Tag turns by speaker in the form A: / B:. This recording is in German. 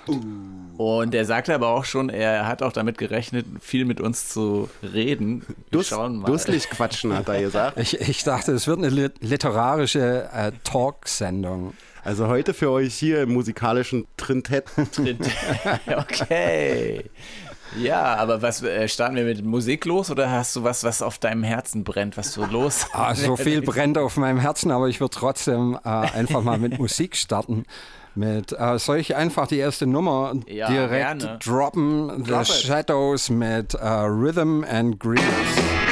A: Und er sagte aber auch schon, er hat auch damit gerechnet, viel mit uns zu reden. Wir schauen mal.
B: Dusselig quatschen, hat er gesagt.
C: Ich dachte, es wird eine literarische Talksendung.
B: Also heute für euch hier im musikalischen Trintett.
A: Okay. Ja, aber starten wir mit Musik los oder hast du was auf deinem Herzen brennt, was so los?
C: So viel brennt auf meinem Herzen, aber ich würde trotzdem einfach mal mit Musik starten. Soll ich einfach die erste Nummer direkt
A: gerne
C: droppen? The Shadows mit Rhythm and Greenness.